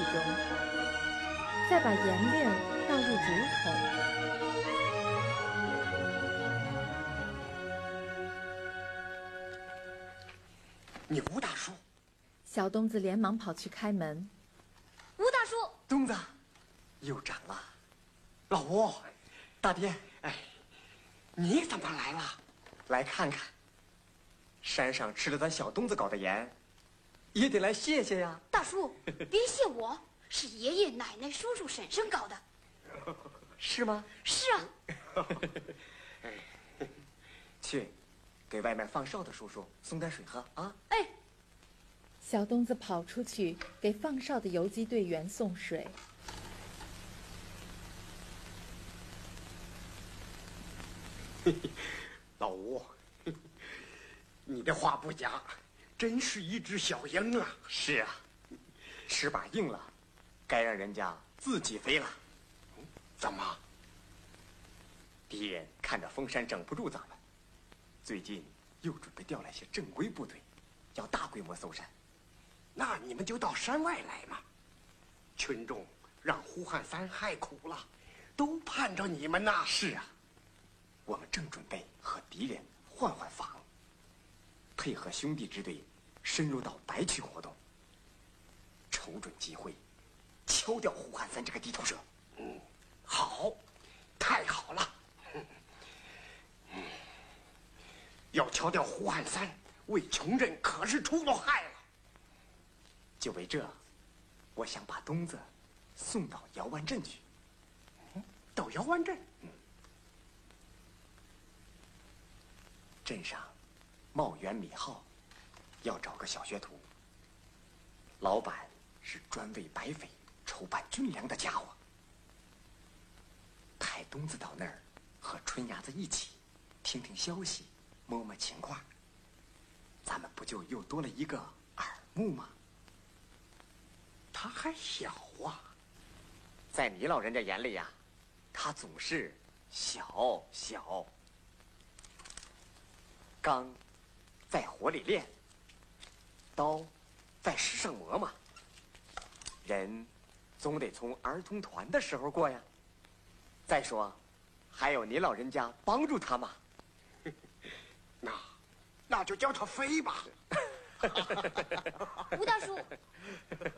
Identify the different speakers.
Speaker 1: 中，再把颜料倒入竹筒。
Speaker 2: 你吴大叔！
Speaker 1: 小东子连忙跑去开门。
Speaker 3: 吴大叔，
Speaker 2: 东子，又长了。老吴，大爹，哎，你怎么来了？来看看。山上吃了咱小东子搞的盐，也得来谢谢呀。
Speaker 3: 大叔，别谢我，是爷爷奶奶、叔叔婶婶搞的。
Speaker 2: 是吗？
Speaker 3: 是啊。
Speaker 2: 去，给外面放哨的叔叔送点水喝啊。
Speaker 3: 哎。
Speaker 1: 小东子跑出去给放哨的游击队员送水。
Speaker 4: 老吴，你的话不假，真是一只小鹰啊！
Speaker 2: 是啊，翅膀硬了，该让人家自己飞了。
Speaker 4: 怎么？
Speaker 2: 敌人看着封山整不住咱们，最近又准备调来些正规部队，要大规模搜山。
Speaker 4: 那你们就到山外来嘛。群众让胡汉三害苦了，都盼着你们呐。
Speaker 2: 是啊，我们正准备和敌人换换防，配合兄弟支队深入到白区活动，瞅准机会敲掉胡汉三这个地头蛇。
Speaker 4: 好，太好了。要敲掉胡汉三，为穷人可是出了害了。
Speaker 2: 就为这，我想把东子送到姚湾镇去。
Speaker 4: 到姚湾镇？
Speaker 2: 镇上茂源米号要找个小学徒，老板是专为白匪筹办军粮的家伙。派东子到那儿和春伢子一起听听消息，摸摸情况，咱们不就又多了一个耳目吗？
Speaker 4: 他还小啊，
Speaker 2: 在你老人家眼里呀，他总是小。钢在火里炼，刀在石上磨嘛。人总得从儿童团的时候过呀。再说，还有你老人家帮助他嘛。
Speaker 4: 那就叫他飞吧。
Speaker 3: 吴大叔，